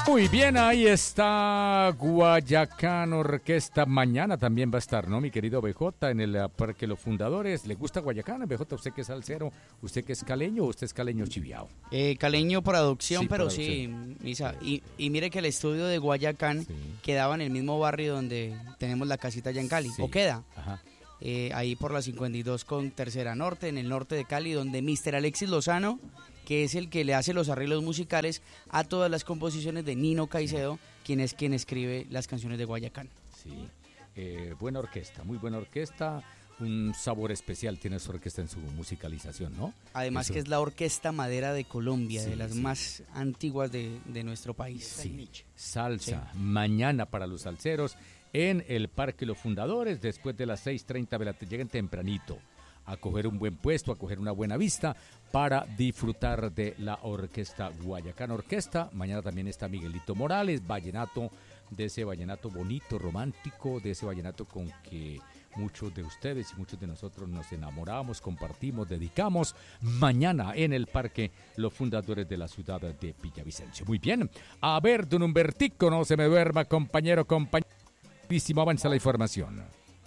Muy bien, ahí está Guayacán Orquesta. Mañana también va a estar, ¿no, mi querido BJ? En el Parque Los Fundadores. ¿Le gusta Guayacán, BJ? ¿Usted que es salsero? ¿Usted que es caleño o usted es caleño chiviao? Caleño por adopción, Sí, pero por sí, Misa. Y mire que el estudio de Guayacán quedaba en el mismo barrio donde tenemos la casita allá en Cali, Sí. o queda. Ajá. Ahí por la 52 con Tercera Norte, en el norte de Cali, donde Mr. Alexis Lozano, que es el que le hace los arreglos musicales a todas las composiciones de Nino Caicedo, quien es quien escribe las canciones de Guayacán. Sí, buena orquesta, muy buena orquesta. Un sabor especial tiene su orquesta en su musicalización, ¿no? Además Eso. que es la Orquesta Madera de Colombia, Sí, de las sí. más antiguas de nuestro país. Sí, salsa, mañana para los salseros en el Parque Los Fundadores, después de las 6:30 de la tarde, lleguen tempranito a coger un buen puesto, a coger una buena vista para disfrutar de la Orquesta Guayacán Orquesta. Mañana también está Miguelito Morales, vallenato, de ese vallenato bonito, romántico, de ese vallenato con que muchos de ustedes y muchos de nosotros nos enamoramos, compartimos, dedicamos. Mañana en el Parque Los Fundadores de la ciudad de Villavicencio. Muy bien, a ver, don Humbertico, no se me duerma, compañero. Avanza la información.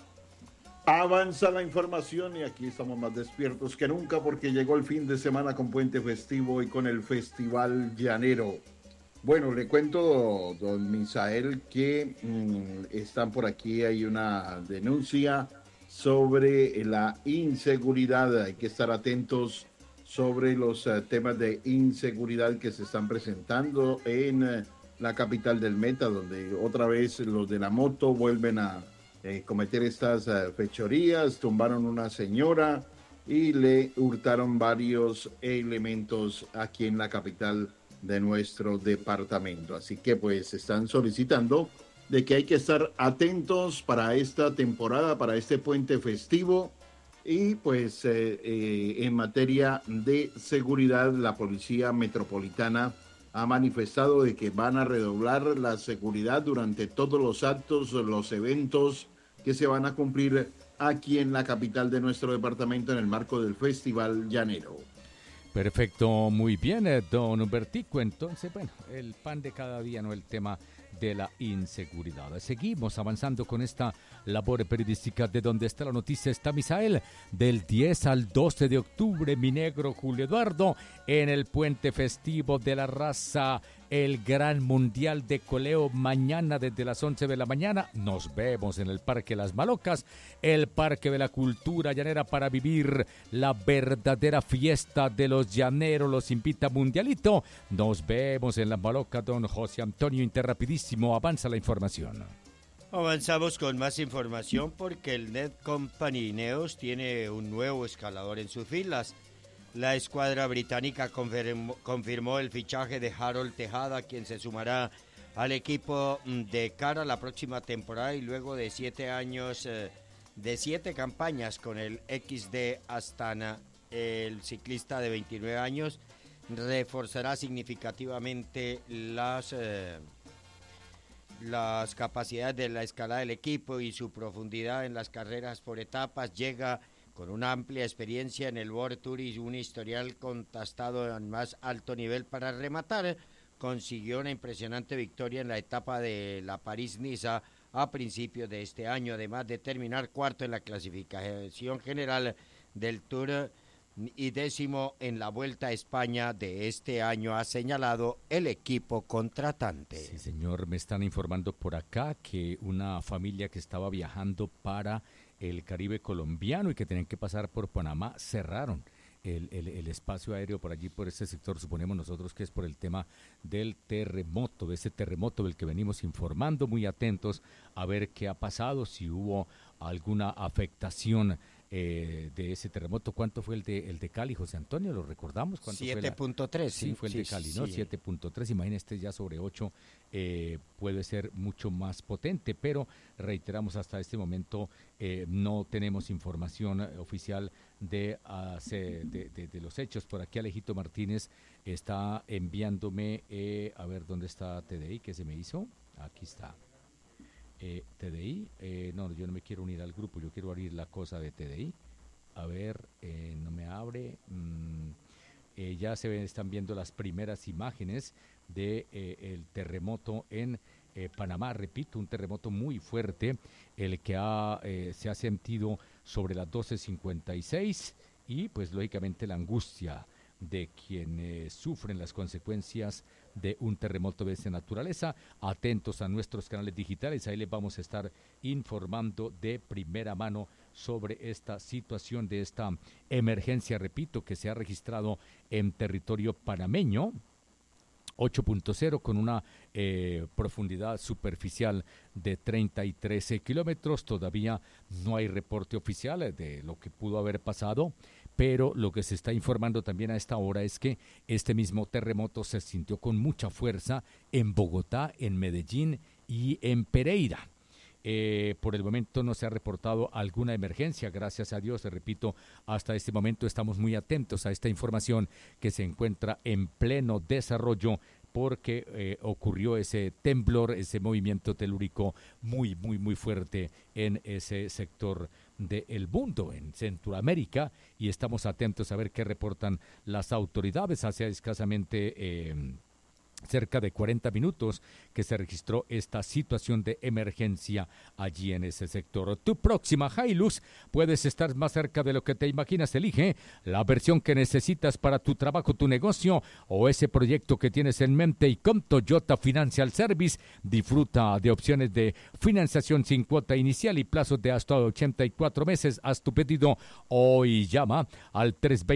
Avanza la información y aquí estamos más despiertos que nunca porque llegó el fin de semana con puente festivo y con el Festival Llanero. Bueno, le cuento, don Misael, que están por aquí, hay una denuncia sobre la inseguridad. Hay que estar atentos sobre los temas de inseguridad que se están presentando en la capital del Meta, donde otra vez los de la moto vuelven a cometer estas fechorías. Tumbaron una señora y le hurtaron varios elementos aquí en la capital de nuestro departamento. Así que pues están solicitando de que hay que estar atentos para esta temporada, para este puente festivo. Y pues en materia de seguridad, la Policía Metropolitana ha manifestado de que van a redoblar la seguridad durante todos los actos, los eventos que se van a cumplir aquí en la capital de nuestro departamento en el marco del Festival Llanero. Perfecto, muy bien, don Humbertico. Entonces, bueno, el pan de cada día, no el tema de la inseguridad. Seguimos avanzando con esta labor periodística de donde está la noticia. Está Misael, del 10 al 12 de octubre, mi negro Julio Eduardo, en el puente festivo de la raza, el Gran Mundial de Coleo, mañana desde las 11 de la mañana. Nos vemos en el Parque Las Malocas, el Parque de la Cultura Llanera, para vivir la verdadera fiesta de los llaneros. Los invita Mundialito. Nos vemos en Las Malocas, don José Antonio Interrapidísimo. Avanza la información. Avanzamos con más información porque el Net Company Ineos tiene un nuevo escalador en sus filas. La escuadra británica confirmó el fichaje de Harold Tejada, quien se sumará al equipo de cara a la próxima temporada y luego de 7 años, de 7 campañas con el XD Astana. El ciclista de 29 años reforzará significativamente las capacidades de la escalada del equipo y su profundidad en las carreras por etapas. Llega con una amplia experiencia en el World Tour y un historial contrastado en más alto nivel. Para rematar, consiguió una impresionante victoria en la etapa de la París-Niza a principios de este año, además de terminar cuarto en la clasificación general del Tour y 10º en la Vuelta a España de este año, ha señalado el equipo contratante. Sí, señor, me están informando por acá que una familia que estaba viajando para el Caribe colombiano y que tenían que pasar por Panamá, cerraron el espacio aéreo por allí, por ese sector. Suponemos nosotros que es por el tema del terremoto, de ese terremoto del que venimos informando, muy atentos a ver qué ha pasado, si hubo alguna afectación de ese terremoto. ¿Cuánto fue el de Cali, José Antonio? ¿Lo recordamos? 7.3. Sí, fue el de Cali, ¿no? 7.3, imagínese ya sobre 8, puede ser mucho más potente, pero reiteramos, hasta este momento no tenemos información oficial de los hechos. Por aquí Alejito Martínez está enviándome, a ver, ¿dónde está TDI? ¿Qué se me hizo? Aquí está. TDI, no, yo no me quiero unir al grupo, yo quiero abrir la cosa de TDI. A ver, no me abre. Ya están viendo las primeras imágenes de el terremoto en Panamá. Repito, un terremoto muy fuerte, el que se ha sentido sobre las 12:56, y pues lógicamente la angustia de quienes sufren las consecuencias de un terremoto de esa naturaleza. Atentos a nuestros canales digitales, ahí les vamos a estar informando de primera mano sobre esta situación de esta emergencia, repito, que se ha registrado en territorio panameño. 8.0 con una profundidad superficial de 33 kilómetros. Todavía no hay reporte oficial de lo que pudo haber pasado, pero lo que se está informando también a esta hora es que este mismo terremoto se sintió con mucha fuerza en Bogotá, en Medellín y en Pereira. Por el momento no se ha reportado alguna emergencia, gracias a Dios, repito, hasta este momento estamos muy atentos a esta información que se encuentra en pleno desarrollo, porque ocurrió ese temblor, ese movimiento telúrico muy, muy, muy fuerte en ese sector del mundo, en Centroamérica, y estamos atentos a ver qué reportan las autoridades. Hace escasamente cerca de 40 minutos que se registró esta situación de emergencia allí en ese sector. Tu próxima Hilux puedes estar más cerca de lo que te imaginas. Elige la versión que necesitas para tu trabajo, tu negocio o ese proyecto que tienes en mente, y con Toyota Financial Service disfruta de opciones de financiación sin cuota inicial y plazos de hasta 84 meses. Haz tu pedido hoy, llama al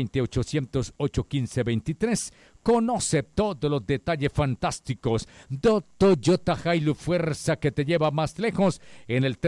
320-800-815-23. Conoce todos los detalles fantásticos de Toyota Hilux, fuerza que te lleva más lejos, en el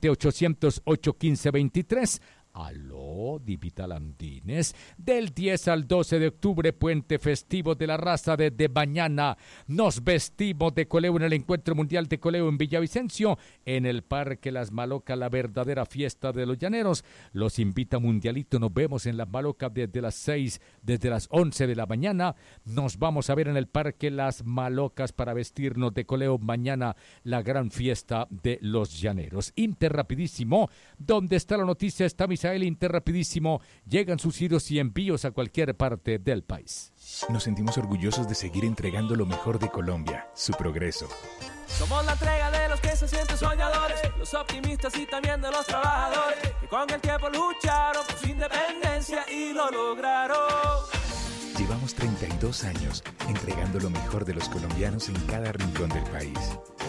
320-800-815-23. Aló, Digital Andines, del 10 al 12 de octubre, puente festivo de la raza. Desde mañana nos vestimos de coleo en el Encuentro Mundial de Coleo en Villavicencio, en el Parque Las Malocas, la verdadera fiesta de los llaneros. Los invita Mundialito, nos vemos en Las Malocas desde las 6, desde las 11 de la mañana. Nos vamos a ver en el Parque Las Malocas para vestirnos de coleo mañana, la gran fiesta de los llaneros. Interrapidísimo, donde está la noticia, está Misael. Interrapidísimo, llegan sus giros y envíos a cualquier parte del país. Nos sentimos orgullosos de seguir entregando lo mejor de Colombia, su progreso. Somos la entrega de los que se sienten soñadores, los optimistas y también de los trabajadores, que con el tiempo lucharon por su independencia y lo lograron. Llevamos 32 años entregando lo mejor de los colombianos en cada rincón del país.